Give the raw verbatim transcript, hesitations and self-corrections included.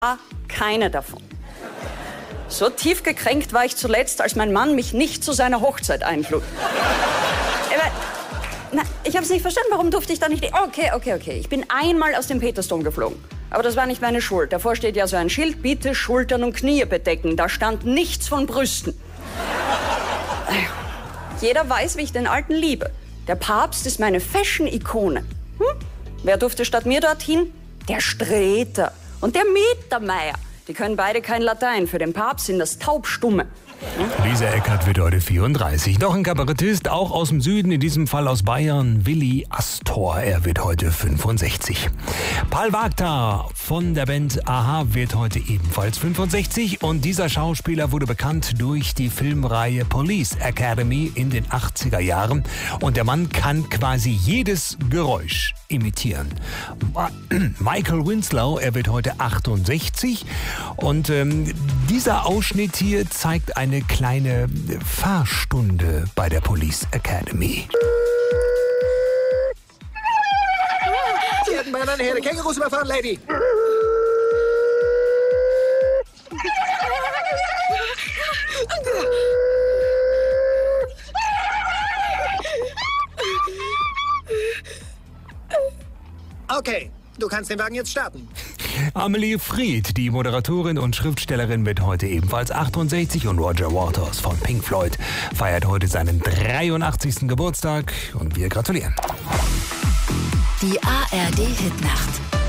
Keine davon. So tief gekränkt war ich zuletzt, als mein Mann mich nicht zu seiner Hochzeit einlud. Na, ich hab's nicht verstanden, warum durfte ich da nicht... Okay, okay, okay. Ich bin einmal aus dem Petersdom geflogen. Aber das war nicht meine Schuld. Davor steht ja so ein Schild, bitte Schultern und Knie bedecken. Da stand nichts von Brüsten. Jeder weiß, wie ich den Alten liebe. Der Papst ist meine Fashion-Ikone. Hm? Wer durfte statt mir dorthin? Der Sträter und der Mittermeier. Die können beide kein Latein. Für den Papst sind das Taubstumme. Lisa Eckert wird heute vierunddreißig. Noch ein Kabarettist, auch aus dem Süden, in diesem Fall aus Bayern, Willi Astor. Er wird heute fünfundsechzig. Paul Waaktaar von der Band Aha wird heute ebenfalls fünfundsechzig. Und dieser Schauspieler wurde bekannt durch die Filmreihe Police Academy in den achtziger Jahren. Und der Mann kann quasi jedes Geräusch imitieren. Michael Winslow, er wird heute achtundsechzig. Und ähm, dieser Ausschnitt hier zeigt eine eine kleine Fahrstunde bei der Police Academy. Sie hätten beinahe eine Herde Kängurus überfahren, Lady. Okay, du kannst den Wagen jetzt starten. Amelie Fried, die Moderatorin und Schriftstellerin, wird heute ebenfalls achtundsechzig und Roger Waters von Pink Floyd feiert heute seinen dreiundachtzigsten Geburtstag und wir gratulieren. Die A R D Hitnacht.